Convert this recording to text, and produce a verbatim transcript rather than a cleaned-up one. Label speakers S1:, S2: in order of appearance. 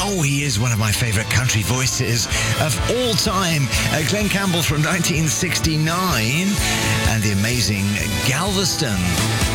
S1: Oh, he is one of my favourite country voices of all time. Uh, Glenn Campbell from nineteen sixty-nine and the amazing Galveston.